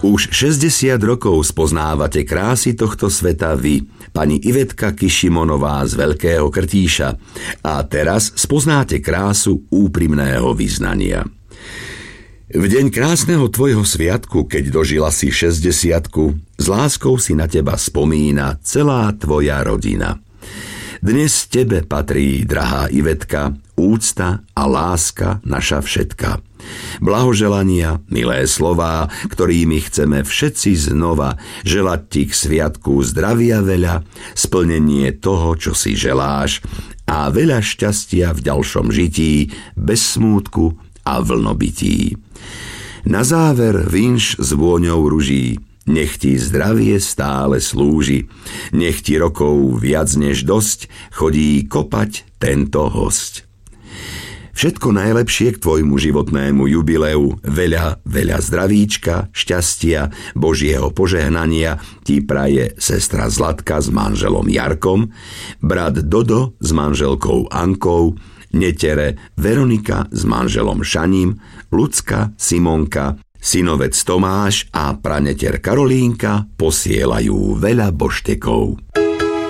Už 60 rokov spoznávate krásy tohto sveta vy, pani Ivetka Kišimonová z Veľkého Krtíša. A teraz spoznáte krásu úprimného vyznania. V deň krásneho tvojho sviatku, keď dožila si 60-ku, s láskou si na teba spomína celá tvoja rodina. Dnes tebe patrí, drahá Ivetka, úcta a láska naša všetka. Blahoželania, milé slová, ktorými chceme všetci znova želať ti k sviatku zdravia veľa, splnenie toho, čo si želáš a veľa šťastia v ďalšom žití, bez smútku a vlnobytí. Na záver vinš s vôňou ruží, nech ti zdravie stále slúži, nech ti rokov viac než dosť chodí kopať tento hosť. Všetko najlepšie k tvojmu životnému jubileu, veľa, veľa zdravíčka, šťastia, Božieho požehnania ti praje sestra Zlatka s manželom Jarkom, brat Dodo s manželkou Ankou, netere Veronika s manželom Šaním, Lucka, Simonka, synovec Tomáš a praneter Karolínka posielajú veľa boštekov.